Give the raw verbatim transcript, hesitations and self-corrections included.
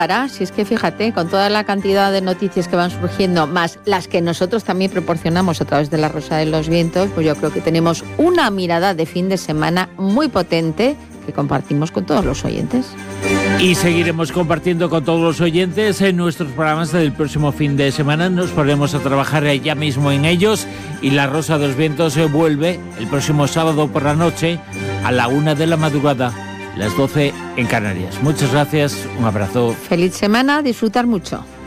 Si es que fíjate, con toda la cantidad de noticias que van surgiendo, más las que nosotros también proporcionamos a través de La Rosa de los Vientos, pues yo creo que tenemos una mirada de fin de semana muy potente que compartimos con todos los oyentes. Y seguiremos compartiendo con todos los oyentes en nuestros programas del próximo fin de semana. Nos ponemos a trabajar ya mismo en ellos y La Rosa de los Vientos se vuelve el próximo sábado por la noche a la una de la madrugada, las doce en Canarias. Muchas gracias, un abrazo. Feliz semana, disfrutar mucho.